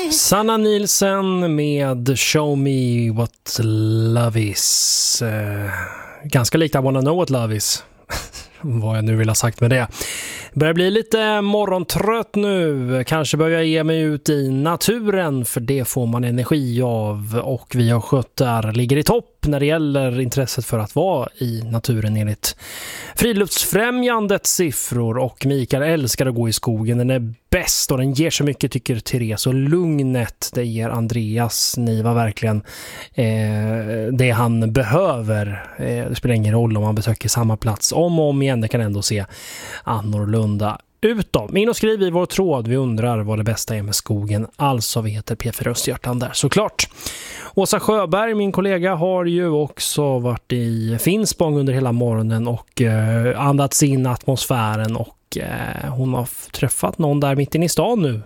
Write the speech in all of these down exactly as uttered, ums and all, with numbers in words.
Sanna Nielsen med Show Me What Love Is. Eh, ganska likt I Wanna Know What Love Is. Vad jag nu vill ha sagt med det. Börjar bli lite morgontrött nu. Kanske börjar jag ge mig ut i naturen, för det får man energi av. Och vi har skött där ligger i topp när det gäller intresset för att vara i naturen enligt Friluftsfrämjandets siffror. Och Mikael älskar att gå i skogen. Den är bäst och den ger så mycket, tycker Therese. Och lugnet, det ger Andreas Niva verkligen eh, det han behöver. Eh, det spelar ingen roll om man besöker samma plats om och om igen. Det kan ändå se annorlunda ut då. In och skriv i vår tråd. Vi undrar vad det bästa är med skogen. Alltså vi heter P fyra Östergötland där såklart. Åsa Sjöberg, min kollega, har ju också varit i Finspång under hela morgonen och eh, andats in atmosfären, och eh, hon har f- träffat någon där mitt inne i stan nu.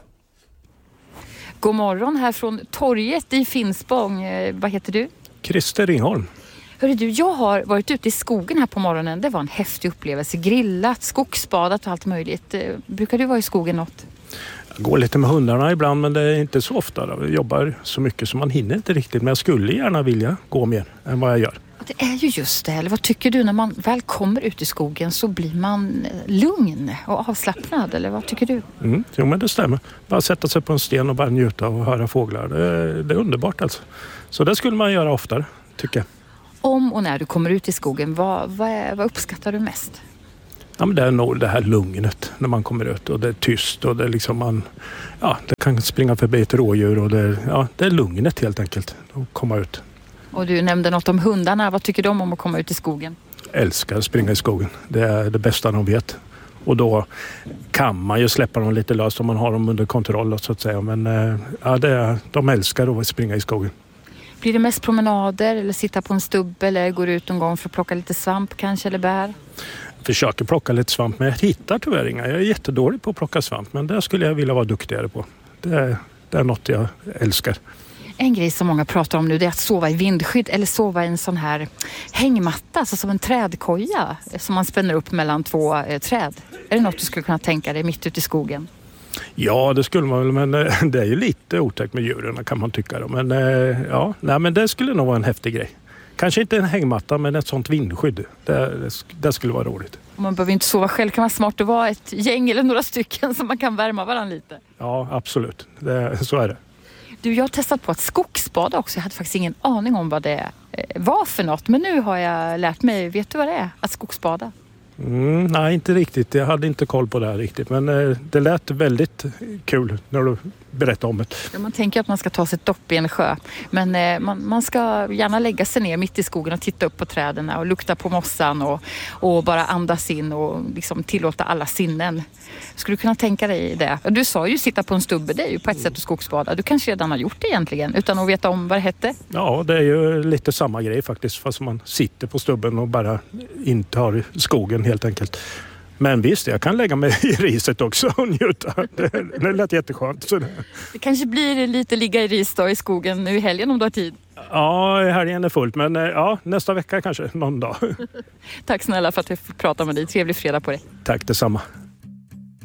God morgon här från torget i Finspång. Eh, vad heter du? Christer Ringholm. Hörru du, jag har varit ute i skogen här på morgonen. Det var en häftig upplevelse. Grillat, skogsbadat och allt möjligt. Eh, brukar du vara i skogen något? Jag går lite med hundarna ibland, men det är inte så ofta. Då. Jag jobbar så mycket som man hinner inte riktigt, men jag skulle gärna vilja gå mer än vad jag gör. Det är ju just det. Eller vad tycker du, när man väl kommer ut i skogen så blir man lugn och avslappnad? Eller vad tycker du? Mm, jo, men det stämmer. Bara sätta sig på en sten och bara njuta och höra fåglar. Det, det är underbart alltså. Så det skulle man göra oftare, tycker jag. Om och när du kommer ut i skogen, vad, vad, är, vad uppskattar du mest? Ja, men det är nog det här lugnet när man kommer ut och det är tyst och det är liksom man, ja, det kan springa förbi ett rådjur och det, ja, det är lugnet helt enkelt att komma ut. Och du nämnde något om hundarna. Vad tycker de om att komma ut i skogen? Älskar att springa i skogen. Det är det bästa de vet. Och då kan man ju släppa dem lite löst om man har dem under kontroll så att säga. Men ja, det är, de älskar att springa i skogen. Blir det mest promenader eller sitta på en stubb eller går ut en gång för att plocka lite svamp kanske eller bär? Jag försöker plocka lite svamp, men jag hittar tyvärr inga. Jag är jättedålig på att plocka svamp, men det skulle jag vilja vara duktigare på. Det är, det är något jag älskar. En grej som många pratar om nu, det är att sova i vindskydd eller sova i en sån här hängmatta, alltså som en trädkoja som man spänner upp mellan två eh, träd. Är det något du skulle kunna tänka dig mitt ute i skogen? Ja, det skulle man väl, men det är ju lite otäckt med djuren kan man tycka. Då. Men ja, nej, men det skulle nog vara en häftig grej. Kanske inte en hängmatta, men ett sånt vindskydd. Det, det skulle vara roligt. Man behöver inte sova själv, kan vara smart att vara ett gäng eller några stycken så man kan värma varandra lite. Ja, absolut. Det, så är det. Du, jag har testat på att skogsbada också. Jag hade faktiskt ingen aning om vad det var för något. Men nu har jag lärt mig. Vet du vad det är? Att skogsbada? Mm, nej, inte riktigt. Jag hade inte koll på det här riktigt. Men eh, det lät väldigt kul när du berättade om det. Ja, man tänker att man ska ta sig ett dopp i en sjö. Men eh, man, man ska gärna lägga sig ner mitt i skogen och titta upp på träden och lukta på mossan och, och bara andas in och liksom tillåta alla sinnen. Skulle du kunna tänka dig det? Du sa ju sitta på en stubbe, det är ju på ett sätt att skogsbada. Du kanske redan har gjort det egentligen utan att veta om vad det hette? Ja, det är ju lite samma grej faktiskt. Fast man sitter på stubben och bara intar skogen helt enkelt. Men visst, jag kan lägga mig i riset också och njuta. Det, det lät jätteskönt. Så det. det kanske blir lite ligga i ris då i skogen nu i helgen om du har tid. Ja, helgen är fullt. Men ja, nästa vecka kanske, någon dag. Tack snälla för att jag fick prata med dig. Trevlig fredag på dig. Tack detsamma.